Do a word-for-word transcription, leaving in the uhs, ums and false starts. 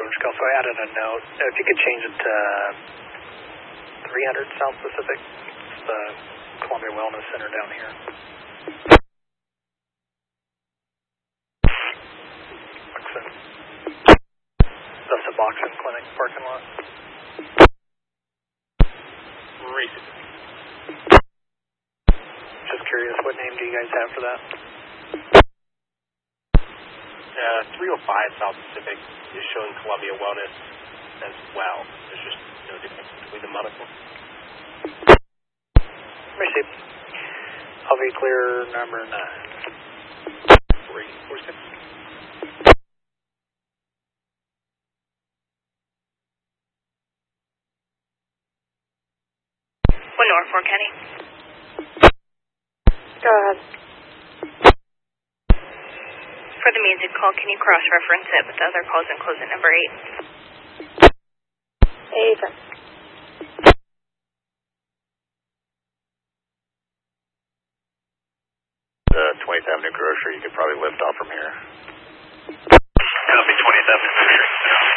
George Golf, so I added a note. If you could change it to three hundred South Pacific, it's the Columbia Wellness Center down here. Boxen. That's the Boxen Clinic parking lot. Recent. Just curious, what name do you guys have for that? Uh, three oh five South Pacific is showing Columbia Wellness as well. There's just no difference between the monocle. Let me see. I'll be clear number nine. Three, four, six. One Norfolk, Kenny. Go ahead. For the music call, can you cross-reference it with the other calls and close at number eight? Eight. The twentieth Avenue Grocery, you could probably lift off from here. Copy, twentieth Avenue Grocery.